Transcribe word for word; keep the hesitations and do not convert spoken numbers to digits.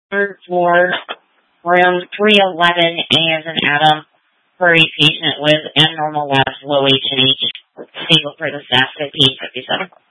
third floor, room three eleven, A as in Adam, for a patient with abnormal labs, low H and H, stable for the staff, fifteen fifty-seven.